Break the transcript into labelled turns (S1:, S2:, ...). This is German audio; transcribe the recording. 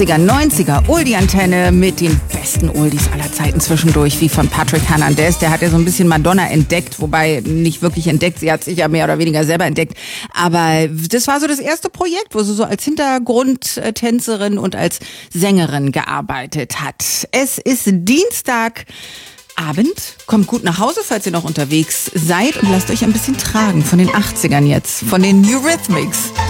S1: 80er, 90er Oldie-Antenne mit den besten Oldies aller Zeiten zwischendurch, wie von Patrick Hernandez. Der hat ja so ein bisschen Madonna entdeckt, wobei nicht wirklich entdeckt, sie hat sich ja mehr oder weniger selber entdeckt. Aber das war so das erste Projekt, wo sie so als Hintergrundtänzerin und als Sängerin gearbeitet hat. Es ist Dienstagabend. Kommt gut nach Hause, falls ihr noch unterwegs seid, und lasst euch ein bisschen tragen von den 80ern jetzt, von den Eurythmics.